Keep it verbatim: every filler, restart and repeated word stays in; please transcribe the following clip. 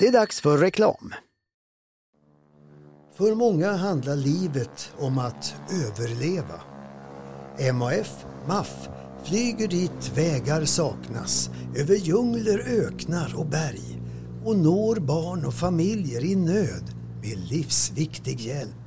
Det är dags för reklam. För många handlar livet om att överleva. M A F, M A F, flyger dit vägar saknas, över djungler, öknar och berg och når barn och familjer i nöd med livsviktig hjälp.